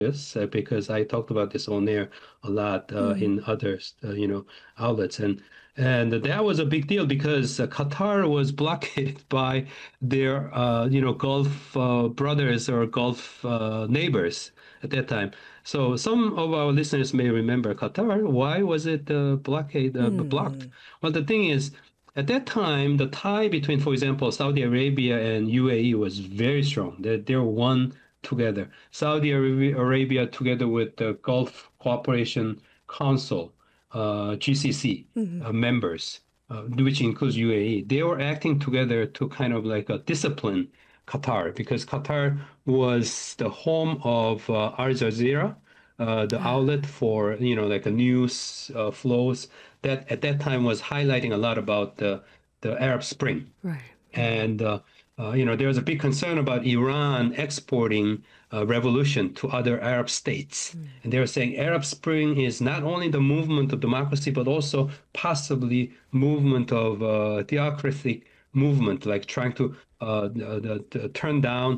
this because I talked about this on air a lot Mm. in other, outlets, and that was a big deal because Qatar was blockaded by their, Gulf brothers or Gulf neighbors at that time. So some of our listeners may remember Qatar. Why was it blocked? Mm. Well, the thing is, at that time, the tie between, for example, Saudi Arabia and UAE was very strong. They're one together. Saudi Arabia together with the Gulf Cooperation Council, GCC Mhm. members, which includes UAE, they were acting together to kind of like discipline Qatar because Qatar was the home of Al Jazeera, the Ah, outlet for like a news flows that at that time was highlighting a lot about the Arab Spring. right. Mhm. And there was a big concern about Iran exporting revolution to other Arab states. Mm. And they were saying Arab Spring is not only the movement of democracy, but also possibly movement of theocratic movement, like trying to turn down,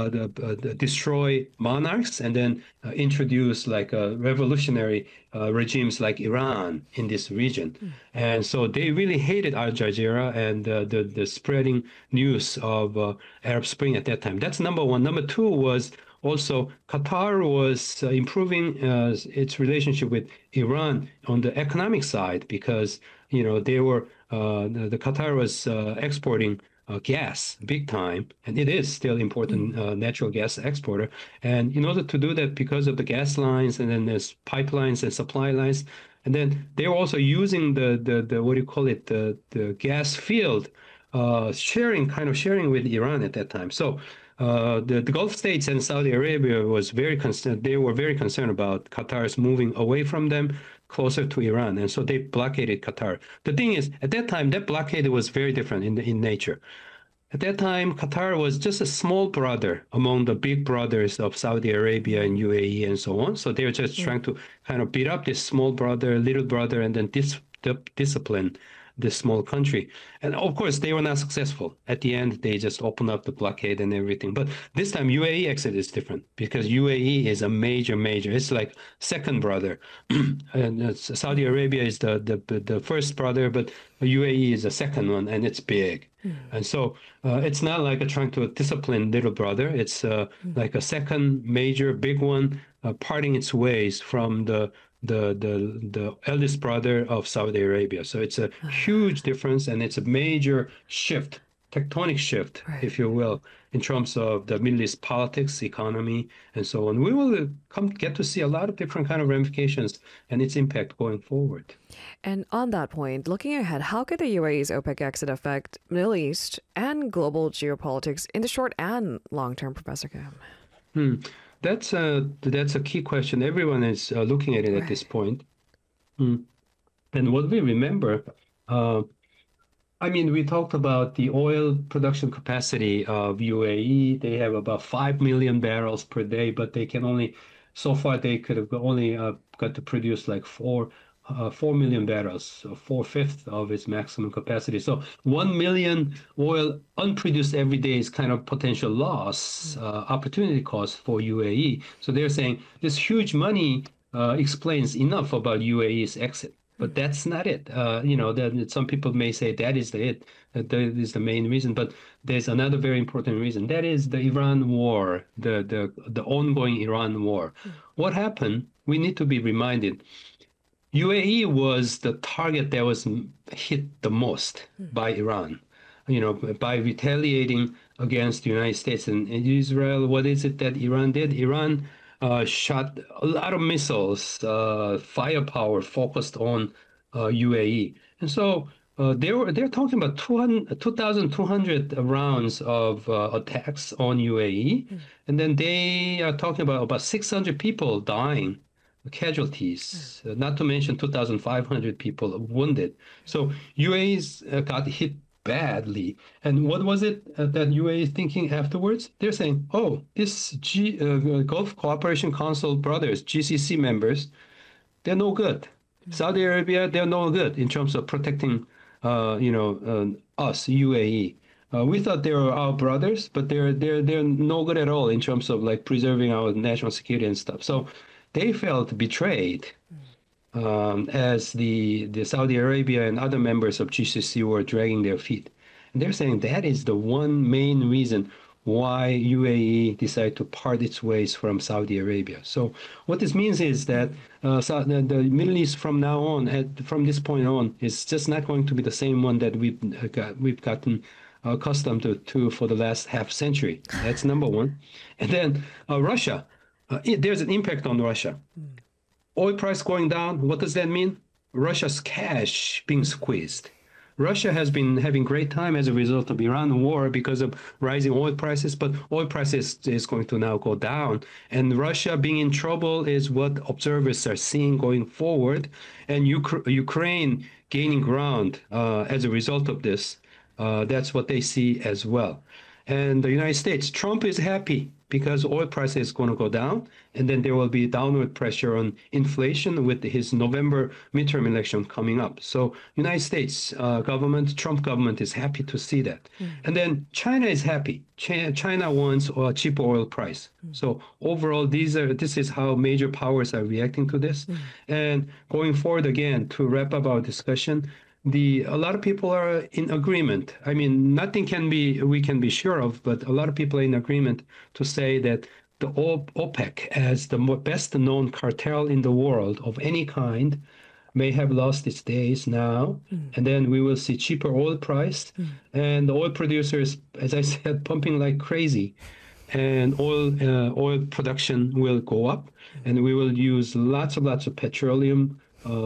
destroy monarchs, and then introduce like revolutionary regimes like Iran in this region. Mm. And so they really hated Al Jazeera and the spreading news of Arab Spring at that time. That's number one. Number two was also Qatar was improving its relationship with Iran on the economic side because they were the Qatar was exporting gas big time, and it is still important Mm. natural gas exporter. And in order to do that, because of the gas lines, and then there's pipelines and supply lines, and then they're also using the what do you call it, the gas field, sharing with Iran at that time. So the Gulf states and Saudi Arabia was very concerned. They were very concerned about Qatar's moving away from them closer to Iran, and so they blockaded Qatar. The thing is, at that time, that blockade was very different in nature. At that time, Qatar was just a small brother among the big brothers of Saudi Arabia and Mm. UAE and so on. So they were just Yeah. trying to kind of beat up this small brother, little brother, and then discipline this small country. And of course, they were not successful. At the end, they just opened up the blockade and everything. But this time, UAE exit is different because UAE is a major. It's like second brother, and Saudi Mhm. Arabia is the first brother, but UAE is the second one, and it's big. Mm. And so it's not like trying to discipline little brother. It's Mm. like a second major big one parting its ways from the eldest brother of Saudi Arabia. So it's a huge Ah, difference, and it's a major shift, tectonic shift, right. if you will, in terms of the Middle East politics, economy, and so on. We will come get to see a lot of different kind of ramifications and its impact going forward. And on that point, looking ahead, how could the UAE's OPEC exit affect Middle East and global geopolitics in the short and long term, Professor Kim? Hmm. That's a key question. Everyone is looking at it at Right. this point. Hmm. And what we remember, uh, I mean, we talked about the oil production capacity of UAE. They have about 5 million barrels per day, but they can only, so far, they could have only got to produce like 4 million barrels, so four-fifths of its maximum capacity. So 1 million oil unproduced every day is kind of potential loss, Mm. opportunity cost for UAE. So they're saying this huge money explains enough about UAE's exit. But Mm. that's not it. That some people may say that is that is the main reason. But there's another very important reason. That is the Iran war, the ongoing Iran war. Mm. What happened? We need to be reminded. UAE was the target that was hit the most Mm. by Iran. By retaliating against the United States and Israel. What is it that Iran did? Iran shot a lot of missiles, firepower focused on UAE. And so they're talking about 2,200 rounds of attacks on UAE. Mm. And then they are talking about 600 people dying, Yeah. casualties, not to mention 2,500 people wounded. So UAE's got hit badly. And what was it that UAE is thinking afterwards? They're saying, oh, this Gulf Cooperation Council brothers, GCC members, they're no good. Mm. Saudi Arabia, they're no good in terms of protecting, us, UAE. We thought they were our brothers, but they're no good at all in terms of like preserving our national security and stuff. So they felt betrayed as the Saudi Arabia and other members of GCC were dragging their feet. And they're saying that is the one main reason why UAE decided to part its ways from Saudi Arabia. So what this means is that the Middle East from now on, from this point on, is just not going to be the same one that we've gotten accustomed to for the last half century. That's number one. And then Russia, there's an impact on Russia. Oil price going down, what does that mean? Russia's cash being squeezed. Russia has been having great time as a result of Iran war because of rising oil prices, but oil prices is going to now go down. And Russia being in trouble is what observers are seeing going forward. And Ukraine gaining ground as a result of this. That's what they see as well. And the United States, Trump is happy because oil price is going to go down, and then there will be downward pressure on inflation with his November midterm election coming up. So United States government, Trump government is happy to see that. And then China is happy. China wants a cheaper oil price. So overall, this is how major powers are reacting to this. And going forward again, to wrap up our discussion, a lot of people are in agreement. I mean, nothing we can be sure of, but a lot of people are in agreement to say that the OPEC, as the best known cartel in the world of any kind, may have lost its days now, and then we will see cheaper oil price, and the oil producers, as I said, pumping like crazy, and oil production will go up, and we will use lots of petroleum,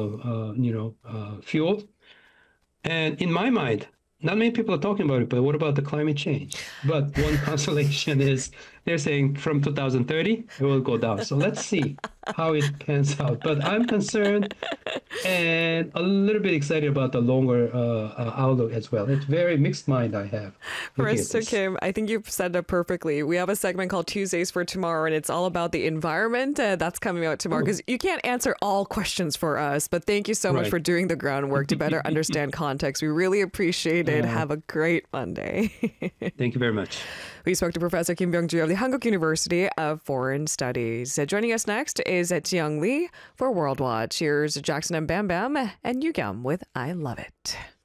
fuel. And in my mind, not many people are talking about it, but what about the climate change? But one consolation is they're saying from 2030, it will go down. So let's see how it pans out. But I'm concerned and a little bit excited about the longer outlook as well. It's very mixed mind I have. Mr. Kim, I think you've said it perfectly. We have a segment called Tuesdays for Tomorrow, and it's all about the environment. That's coming out tomorrow because you can't answer all questions for us. But thank you so much for doing the groundwork to better understand context. We really appreciate it. Have a great Monday. Thank you very much. We spoke to Professor Kim Byung-ju of the Hankuk University of Foreign Studies. Joining us next is Jiyoung Lee for World Watch. Here's Jackson and Bam Bam and Yugyam with I Love It.